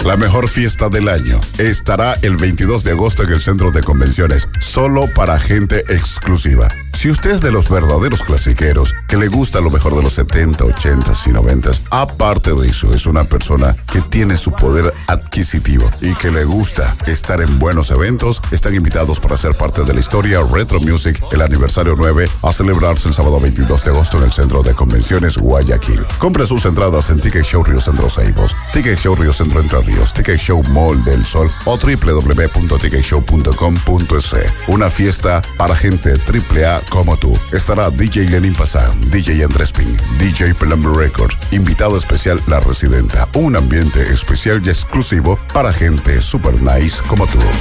La mejor fiesta del año estará el 22 de agosto en el Centro de Convenciones, solo para gente exclusiva. Si usted es de los verdaderos clasiqueros, que le gusta lo mejor de los 70, 80 y 90, aparte de eso, es una persona que tiene su poder adquisitivo y que le gusta estar en buenos eventos, están invitados para ser parte de la historia Retro Music, el aniversario 9, a celebrarse el sábado 22 de agosto en el Centro de Convenciones Guayaquil. Compre sus entradas en Ticket Show Río Centro Ceibos, Ticket Show Río Centro Entre Ríos, Ticket Show Mall del Sol o www.ticketshow.com.es. Una fiesta para gente AAA como tú. Estará DJ Lenin Pasán, DJ Andrés Pin, DJ Plumber Record, invitado especial La Residenta. Un ambiente especial y exclusivo para gente super nice como tú.